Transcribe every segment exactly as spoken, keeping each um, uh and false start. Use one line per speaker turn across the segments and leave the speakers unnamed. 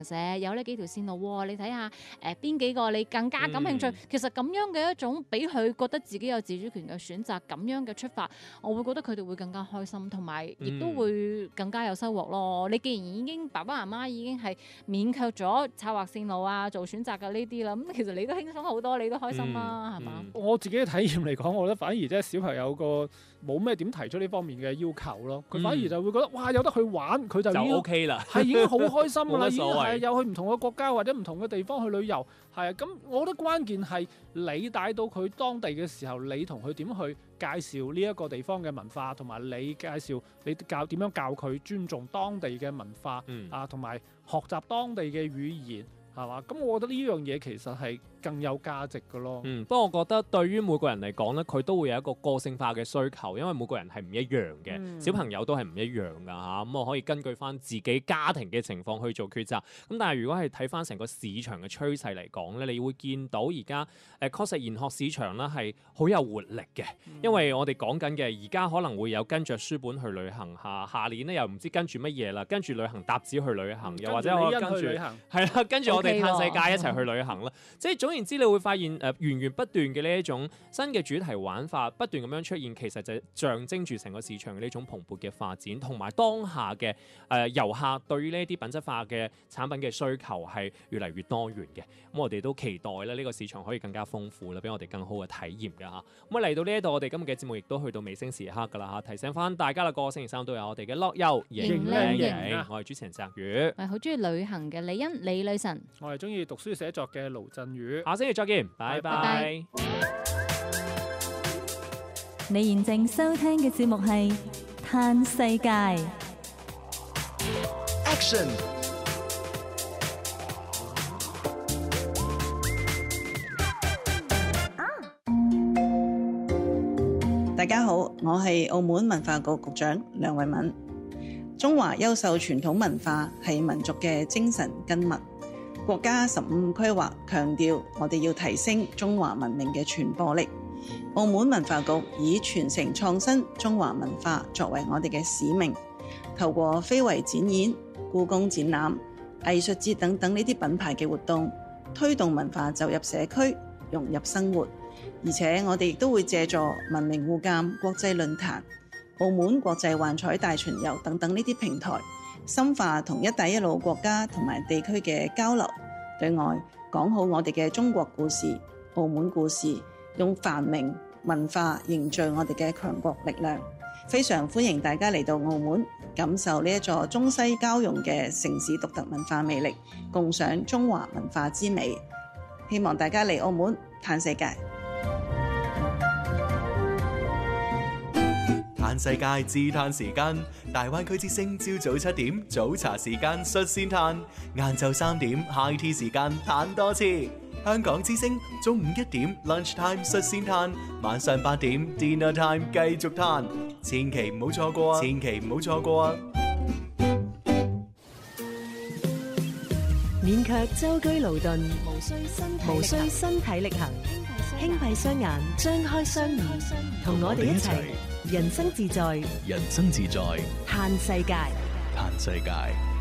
社有呢幾條線路喎，你睇下誒邊幾個你更加感興趣。嗯、其實咁樣嘅一種俾佢覺得自己有自主權嘅選擇，咁樣嘅出發，我會覺得佢哋會更加開心，同埋亦都會更加有收穫咯。嗯、你既然已經爸爸媽媽已經係勉強咗策劃線路啊、做選擇嘅呢啲啦，咁其實你都輕鬆好多，你都開心啦，係嘛、嗯？吧
我自己嘅體驗嚟講，我覺得反而即係小朋友個冇咩點提出呢方面嘅要求咯，佢反而就會覺得、嗯、哇有得去玩，佢就已經
就 OK 啦，
係已經好開心㗎啦，已經
係
有去唔同嘅國家或者唔同嘅地方去旅遊，係啊，咁我覺得關鍵係你帶到佢當地嘅時候，你同佢點去介紹呢一個地方嘅文化，同埋你介紹你教點樣教佢尊重當地嘅文化、嗯、啊，同埋學習當地嘅語言，係嘛？咁我覺得呢樣嘢其實係更有價值嘅咯。
嗯，不過我覺得對於每個人嚟講咧，佢都會有一個個性化嘅需求，因為每個人係唔一樣嘅，嗯、小朋友都係唔一樣噶嚇。咁、啊、我可以根據翻自己家庭嘅情況去做抉擇。咁但係如果係睇翻成個市場嘅趨勢嚟講咧，你會見到而家誒確實研學市場啦係好有活力嘅，嗯、因為我哋講緊嘅而家可能會有跟着書本去旅行嚇，下年咧又唔知跟住乜嘢啦，跟住旅行搭子去旅行，又或者我跟住係啦，跟住我哋嘆世界一齊去旅行啦。即係、嗯、總言之，你會發現誒、呃、源源不斷嘅呢一種新嘅主題玩法不斷咁樣出現，其實就象徵住成個市場嘅呢種蓬勃嘅發展，同埋當下嘅誒遊客對於呢啲品質化嘅產品嘅需求係越嚟越多元嘅。咁我哋都期待咧呢個市場可以更加豐富啦，俾我哋更好嘅體驗㗎嚇。咁啊嚟到呢一度，我哋今日嘅節目亦都去到尾聲時刻㗎啦嚇，提醒翻大家啦，個星期三都有我哋嘅樂遊型靚型，我係主持人澤宇，
我係好中意旅行嘅李欣李女神，
我係中意讀書寫作嘅盧振宇，
下星期再見，拜拜。拜拜。
你現正收聽嘅節目係嘆世界。
Action！
大家好，我係澳門文化局局長梁慧敏。中華優秀傳統文化係民族嘅精神根脈。國家十五規劃強調，我哋要提升中華文明嘅傳播力。澳門文化局以傳承創新中華文化作為我哋嘅使命，透過非遺展演、故宮展覽、藝術節等等呢啲品牌嘅活動，推動文化走入社區，融入生活。而且我哋亦都會借助文明互鑒國際論壇、澳門國際幻彩大巡遊等等呢啲平台，深化同一帶一路國家同埋地區嘅交流，對外講好我哋嘅中國故事、澳門故事，用繁榮文化凝聚我哋嘅強國力量。非常歡迎大家嚟到澳門，感受呢一座中西交融嘅城市獨特文化魅力，共賞中華文化之美。希望大家嚟澳門嘆世界。
嘆世界自嘆時間，大灣區之聲朝早七點早茶時間率先嘆，晏晝三點 high tea 時間嘆多次。香港之聲中午一點 lunch time 率先嘆，晚上八點 dinner time 繼續嘆，千祈唔好錯過啊！千祈唔好錯過啊！
免卻舟車勞頓，無需身體無需身體力行，輕閉雙眼，張開雙耳，同我哋一齊人生自在，
人生自在，
嘆世界，
嘆世界。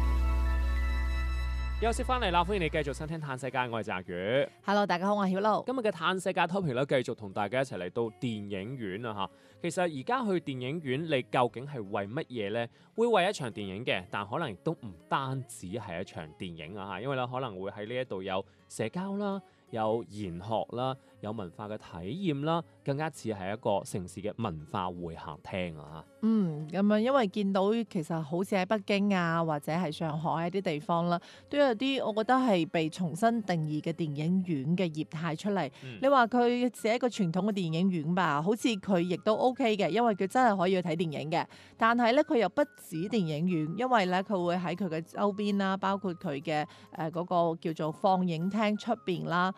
休息翻嚟啦，歡迎你繼續收聽《嘆世界》，我係澤宇。
Hello， 大家好，我係曉露。
今日嘅《嘆世界》topic 咧，繼續同大家一齊嚟到電影院啊嚇。其實而家去電影院，你究竟係為乜嘢呢？會為一場電影嘅，但可能亦都唔單止係一場電影啊嚇，因為咧可能會喺呢一度有社交啦。有研學啦，有文化嘅體驗啦，更加似係一個城市嘅文化會客廳啊！
嗯，咁樣因為見到其實好似喺北京啊，或者係上海一啲地方啦，都有啲我覺得係被重新定義嘅電影院嘅業態出嚟。嗯、你話佢係一個傳統嘅電影院吧，好似佢亦都 OK 嘅，因為佢真係可以去睇電影嘅。但係咧，佢又不止電影院，因為咧佢會喺佢嘅周邊啦，包括佢嘅誒嗰個叫做放映廳出邊啦。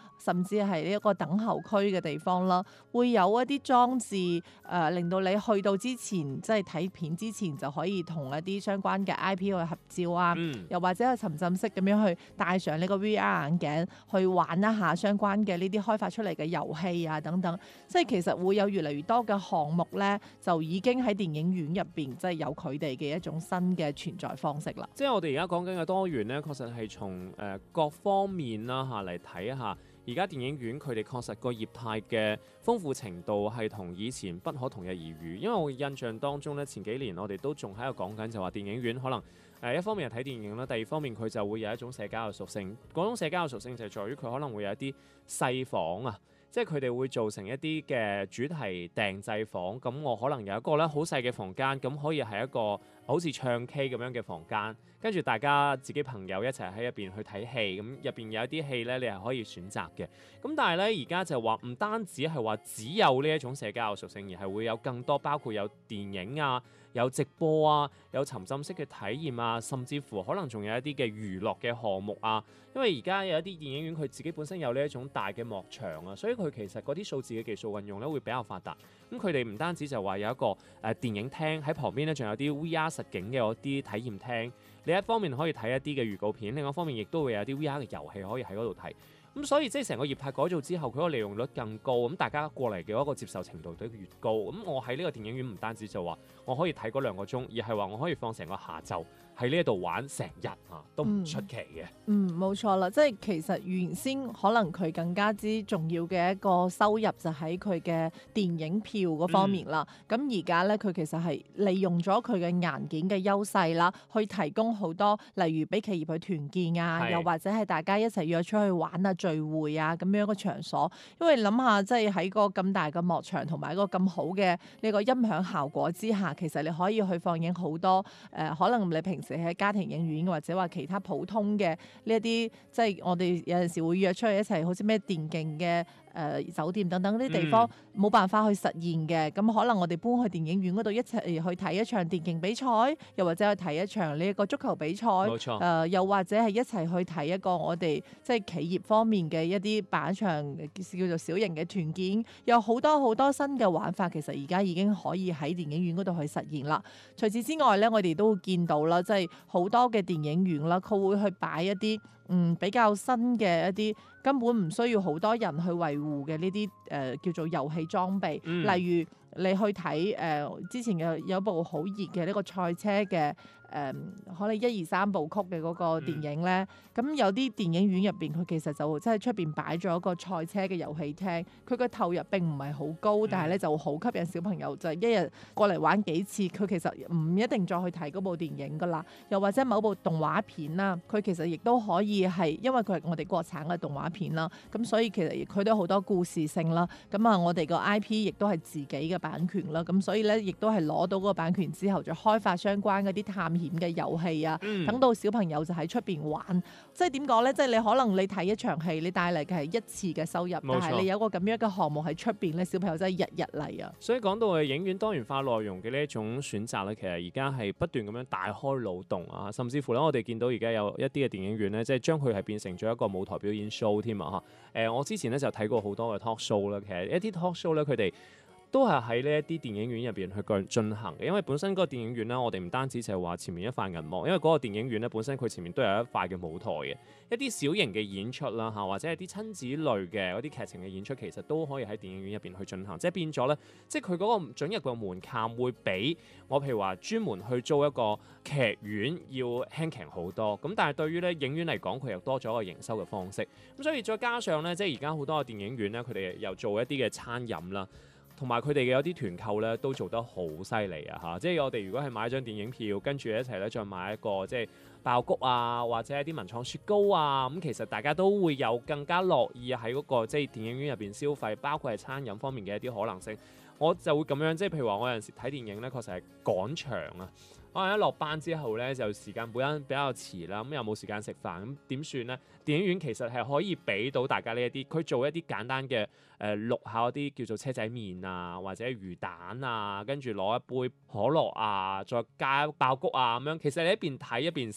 甚至係呢一個等候區嘅地方啦，會有一啲裝置誒、呃，令到你去到之前，即係睇片之前就可以同一啲相關嘅 I P 去合照啊，
嗯
又或者係沉浸式咁樣去戴上呢個 V R 眼鏡去玩一下相關嘅呢啲開發出嚟嘅遊戲啊等等，即係其實會有越嚟越多嘅項目咧，就已經喺電影院入邊即係有佢哋嘅一種新嘅存在方式啦。
即係我哋而家講緊嘅多元咧，確實係從誒、呃、各方面啦嚇嚟睇下。而家電影院佢哋確實個業態嘅豐富程度係同以前不可同日而語。因為我印象當中咧，前幾年我哋都仲喺度講緊就話電影院可能誒、呃、一方面係睇電影啦，第二方面佢就會有一種社交嘅屬性。嗰種社交嘅屬性就係在於佢可能會有一啲細房啊。即係佢哋會做成一啲嘅主題訂製房，咁我可能有一個咧好細嘅房間，咁可以係一個好似唱 K 咁樣嘅房間，跟住大家自己朋友一齊喺入邊去睇戲，咁入邊有一啲戲咧你係可以選擇嘅。咁但係咧而家就話唔單止係話只有呢一種社交嘅屬性，而係會有更多，包括有電影啊、有直播啊、有沉浸式嘅體驗啊，甚至乎可能仲有一啲嘅娛樂嘅項目啊。因為而家有一啲電影院佢自己本身有呢一種大嘅幕牆啊，所以佢其實嗰啲數字嘅技術運用咧會比較發達。咁佢哋唔單止就話有一個誒、呃、電影廳喺旁邊咧，仲有啲 V R 實景嘅嗰啲體驗廳。另一方面可以睇一啲嘅預告片，另一方面亦都會有啲 V R 嘅遊戲可以喺嗰度睇。咁所以即係成個業態改造之後，佢個利用率更高，咁大家過嚟嘅一個接受程度都越高。咁我喺呢個電影院唔單止就話我可以睇嗰兩個鐘，而係話我可以放成個下晝喺呢一度玩成日啊，都唔出奇嘅。
嗯，冇錯啦，即係其實原先可能佢更加之重要嘅一個收入就喺佢嘅電影票嗰方面啦。咁而家咧，佢其實係利用咗佢嘅硬件嘅優勢啦，去提供好多例如俾企業去團建啊，又或者係大家一齊約出去玩啊、聚會啊咁樣嘅場所。因為諗下，即係喺個咁大嘅幕牆同埋一個咁好嘅呢個音響效果之下，其實你可以去放映好多誒、呃，可能你平時喺家庭影院或者話其他普通嘅呢一啲，即係我哋有陣時會約出去一齊，好似咩電競嘅。誒、呃、酒店等等呢啲地方冇、嗯、辦法去實現嘅，咁可能我哋搬去電影院嗰度一齊去睇一場電競比賽，又或者去睇一場呢一個足球比賽，冇錯、呃，又或者係一齊去睇一個我哋即係企業方面嘅一啲辦一場叫做小型嘅團建，有好多好多新嘅玩法，其實而家已經可以喺電影院嗰度去實現啦。除此之外咧，我哋都會見到啦，即係好多嘅電影院啦，佢會去擺一啲嗯比較新嘅一啲根本唔需要好多人去維護嘅呢啲誒叫做遊戲裝備，嗯、例如你去睇誒、呃、之前嘅有部好熱嘅呢個賽車嘅。誒、嗯、可能一二三部曲嘅嗰個電影咧，咁、嗯、有啲電影院入邊佢其實就即係出邊擺咗一個賽車嘅遊戲廳，佢個投入並唔係好高，嗯、但係咧就好吸引小朋友，就係、一日過嚟玩幾次，佢其實唔一定再去睇嗰部電影噶啦。又或者某部動畫片啦，佢其實亦都可以係因為佢係我哋國產嘅動畫片啦，咁所以其實佢都有好多故事性啦。咁啊，我哋個 I P 亦都係自己嘅版權啦，咁所以咧亦都係攞到嗰個版權之後，再開發相關嗰啲探險嘅遊戲啊，等、嗯、到小朋友就喺出邊玩，即係點講咧？即係你可能你睇一場戲，你帶嚟嘅係一次嘅收入，但係你有個咁樣嘅項目喺出邊咧，小朋友真係日日嚟啊！
所以講到嘅影院多元化內容嘅呢一種選擇咧，其實而家係不斷咁樣大開腦洞啊，甚至乎咧，我哋見到而家有一啲嘅電影院咧，即係將佢係變成咗一個舞台表演 show 添啊！嚇，誒，我之前咧就睇過好多嘅 talk show 啦，其實一啲 talk show 咧，佢哋都係喺呢一啲電影院入邊去進行嘅，因為本身嗰個電影院咧，我哋唔單止就係話前面一塊銀幕，因為嗰個電影院咧本身佢前面都有一塊嘅舞台嘅，一啲小型嘅演出啦嚇，或者係啲親子類嘅嗰啲劇情嘅演出，其實都可以喺電影院入邊去進行，即係變咗咧，即係佢嗰個准入嘅門檻會比我譬如話專門去租一個劇院要輕鬆好多，咁但係對於咧影院嚟講，佢又多咗一個營收嘅方式，咁所以再加上咧，即係而家好多嘅電影院咧，佢哋又做一啲嘅餐飲啦。同埋佢哋嘅有啲團購咧都做得好犀利啊嚇！即係我哋如果係買一張電影票，跟住一齊咧再買一個即係爆谷啊，或者一啲文創雪糕啊，咁其實大家都會有更加樂意喺嗰個即係電影院入邊消費，包括係餐飲方面嘅一啲可能性。我就會咁樣，即係譬如話我有陣時睇電影咧，確實係趕場啊！可能一落班之後咧，就時間本身比較遲啦，咁又冇時間食飯，咁點算咧？電影院其實係可以俾到大家呢一啲，佢做一啲簡單嘅誒淥下嗰啲叫做車仔麵啊，或者魚蛋啊，跟住攞一杯可樂啊，再加爆谷啊咁樣。其實你一邊睇一邊食，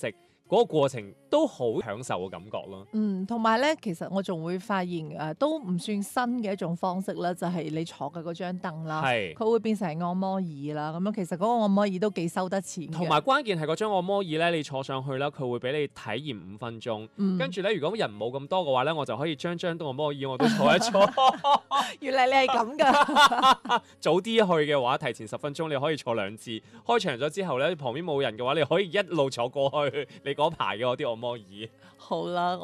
嗰個過程都好享受嘅感覺咯。
嗯，同埋咧，其實我仲會發現誒、呃，都唔算新嘅一種方式啦，就係、是、你坐嘅嗰張凳啦，
係
佢會變成按摩椅啦。咁樣其實嗰個按摩椅都幾收得錢嘅。
同埋關鍵係嗰張按摩椅咧，你坐上去啦，佢會俾你體驗五分鐘。
嗯
跟住咧，如果人冇咁多嘅話咧，我就可以將張按摩椅我都坐一坐。
原嚟你係咁㗎。
早啲去嘅話，提前十分鐘你可以坐兩次。開場咗之後咧，旁邊冇人嘅話，你可以一路坐過去你嗰排嘅嗰啲按摩椅。
好啦。